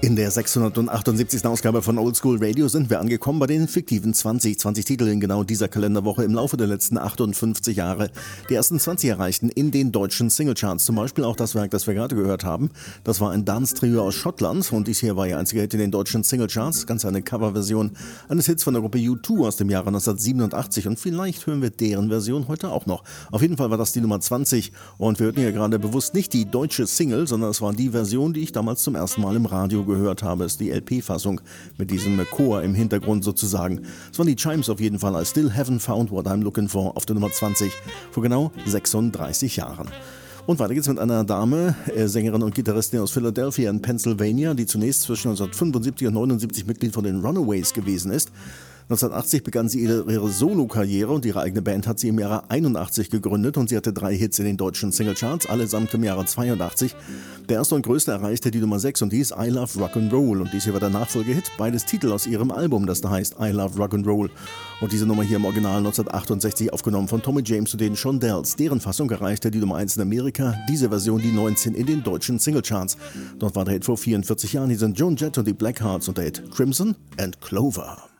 In der 678. Ausgabe von Oldschool Radio sind wir angekommen bei den fiktiven 20 Titel in genau dieser Kalenderwoche im Laufe der letzten 58 Jahre. Die ersten 20 erreichten in den deutschen Singlecharts. Zum Beispiel auch das Werk, das wir gerade gehört haben. Das war ein Dance-Trio aus Schottland und dies hier war ihr einziger Hit in den deutschen Singlecharts. Ganz eine Coverversion eines Hits von der Gruppe U2 aus dem Jahre 1987 und vielleicht hören wir deren Version heute auch noch. Auf jeden Fall war das die Nummer 20 und wir hörten hier gerade bewusst nicht die deutsche Single, sondern es war die Version, die ich damals zum ersten Mal im Radio gehört habe, ist die LP-Fassung mit diesem Chor im Hintergrund sozusagen. Es waren die Chimes auf jeden Fall. I still haven't found what I'm looking for auf der Nummer 20 vor genau 36 Jahren. Und weiter geht's mit einer Dame, Sängerin und Gitarristin aus Philadelphia in Pennsylvania, die zunächst zwischen 1975 und 1979 Mitglied von den Runaways gewesen ist. 1980 begann sie ihre Solo-Karriere und ihre eigene Band hat sie im Jahre 81 gegründet und sie hatte 3 Hits in den deutschen Singlecharts, allesamt im Jahre 82. Der erste und größte erreichte die Nummer 6 und die ist I Love Rock'n'Roll und dies hier war der Nachfolgehit, beides Titel aus ihrem Album, das da heißt I Love Rock'n'Roll. Und diese Nummer hier im Original 1968 aufgenommen von Tommy James und den Shondells. Deren Fassung erreichte die Nummer 1 in Amerika, diese Version die 19 in den deutschen Singlecharts. Dort war der Hit vor 44 Jahren, hier sind Joan Jett und die Blackhearts und der Hit Crimson and Clover.